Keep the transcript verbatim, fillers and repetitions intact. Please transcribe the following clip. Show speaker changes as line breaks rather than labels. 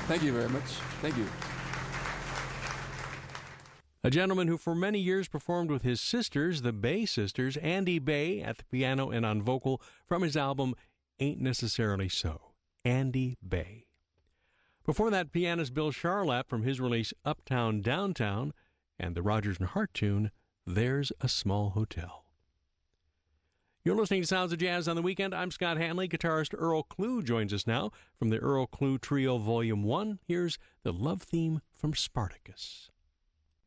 Thank you very much. Thank you.
A gentleman who for many years performed with his sisters, the Bay Sisters, Andy Bay at the piano and on vocal from his album Ain't Necessarily So, Andy Bay. Before that, pianist Bill Charlap from his release Uptown Downtown and the Rodgers and Hart tune, There's a Small Hotel. You're listening to Sounds of Jazz on the Weekend. I'm Scott Hanley. Guitarist Earl Klugh joins us now from the Earl Klugh Trio Volume one. Here's the love theme from Spartacus.